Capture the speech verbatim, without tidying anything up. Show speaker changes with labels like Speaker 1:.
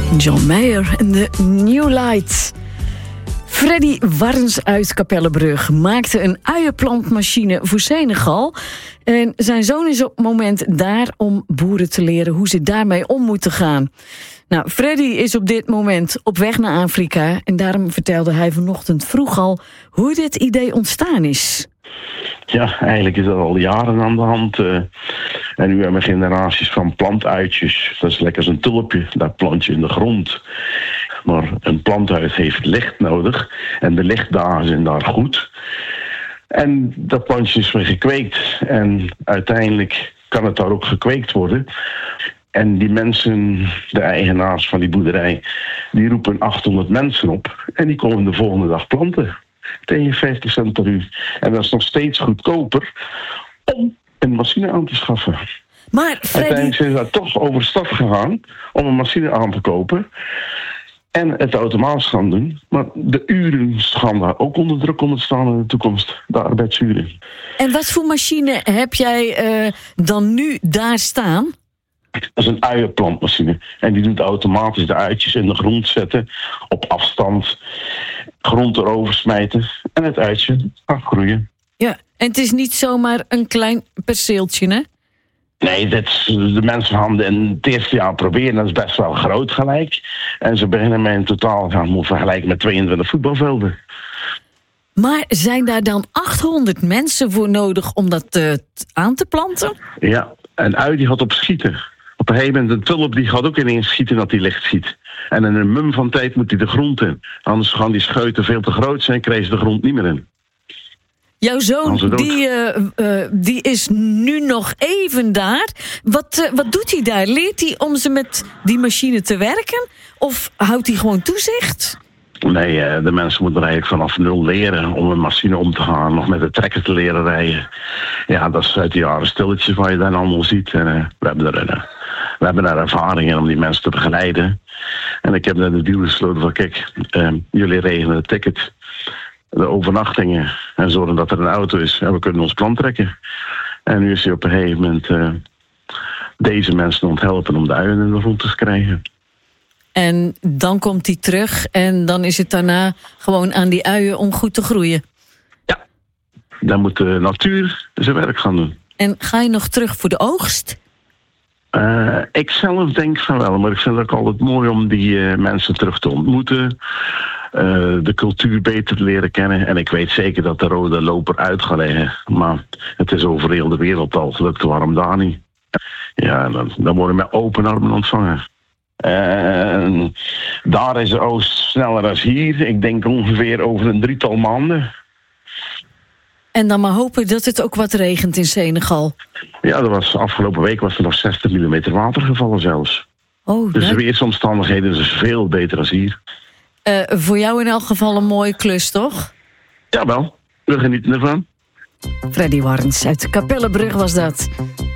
Speaker 1: John Mayer en de New Light. Freddy Warns uit Capellebrug maakte een uienplantmachine voor Senegal. En zijn zoon is op het moment daar om boeren te leren hoe ze daarmee om moeten gaan. Nou, Freddy is op dit moment op weg naar Afrika. En daarom vertelde hij vanochtend vroeg al hoe dit idee ontstaan is.
Speaker 2: Ja, eigenlijk is dat al jaren aan de hand. Uh, en nu hebben we generaties van plantuitjes. Dat is lekker zo'n tulpje, dat plant je in de grond. Maar een plantuit heeft licht nodig. En de lichtdagen zijn daar goed. En dat plantje is weer gekweekt. En uiteindelijk kan het daar ook gekweekt worden. En die mensen, de eigenaars van die boerderij, die roepen achthonderd mensen op. En die komen de volgende dag planten. Tegen vijftig cent per uur. En dat is nog steeds goedkoper om een machine aan te schaffen.
Speaker 1: Maar Freddy...
Speaker 2: Uiteindelijk zijn ze daar toch over de stad gegaan om een machine aan te kopen. En het automatisch gaan doen. Maar de uren gaan daar ook onder druk komen te staan in de toekomst. De arbeidsuren.
Speaker 1: En wat voor machine heb jij uh, dan nu daar staan?
Speaker 2: Dat is een uienplantmachine. En die doet automatisch de uitjes in de grond zetten. Op afstand. Grond erover smijten. En het uitje gaat groeien.
Speaker 1: Ja, en het is niet zomaar een klein perceeltje, hè?
Speaker 2: Nee, dat is, de mensen gaan in het eerste jaar proberen. Dat is best wel groot gelijk. En ze beginnen met een totaal gaan moeten vergelijken met tweeëntwintig voetbalvelden.
Speaker 1: Maar zijn daar dan achthonderd mensen voor nodig om dat uh, aan te planten?
Speaker 2: Ja, een ui die gaat op schieten. Op een gegeven moment, een tulp die gaat ook ineens schieten dat hij licht schiet. En in een mum van tijd moet hij de grond in. Anders gaan die scheuten veel te groot zijn en krijgen ze de grond niet meer in.
Speaker 1: Jouw zoon, die, uh, uh, die is nu nog even daar. Wat, uh, wat doet hij daar? Leert hij om ze met die machine te werken? Of houdt hij gewoon toezicht?
Speaker 2: Nee, uh, de mensen moeten er eigenlijk vanaf nul leren om een machine om te gaan. Nog met de trekker te leren rijden. Ja, dat is uit de jaren stilletjes waar je dan allemaal ziet. En, uh, we, hebben er, uh, we hebben daar ervaring in om die mensen te begeleiden. En ik heb net de deal gesloten van kijk, uh, jullie regelen het ticket. De overnachtingen en zorgen dat er een auto is en we kunnen ons plan trekken. En nu is hij op een gegeven moment uh, deze mensen onthelpen om de uien in de grond te krijgen.
Speaker 1: En dan komt hij terug en dan is het daarna gewoon aan die uien om goed te groeien.
Speaker 2: Ja, dan moet de natuur zijn werk gaan doen.
Speaker 1: En ga je nog terug voor de oogst?
Speaker 2: Uh, ik zelf denk van wel, maar ik vind het ook altijd mooi om die uh, mensen terug te ontmoeten. Uh, de cultuur beter te leren kennen. En ik weet zeker dat de rode loper uit gaat liggen. Maar het is over heel de wereld al gelukt, waarom daar niet? Ja, dan, dan worden we met open armen ontvangen. Uh, daar is de oost sneller dan hier. Ik denk ongeveer over een drietal maanden.
Speaker 1: En dan maar hopen dat het ook wat regent in Senegal.
Speaker 2: Ja, er was, afgelopen week was er nog zestig millimeter water gevallen zelfs.
Speaker 1: Oh,
Speaker 2: dus
Speaker 1: dat...
Speaker 2: de weersomstandigheden zijn veel beter dan hier.
Speaker 1: Uh, voor jou in elk geval een mooie klus, toch?
Speaker 2: Jawel, we genieten ervan.
Speaker 1: Freddy Warns uit Capellebrug was dat.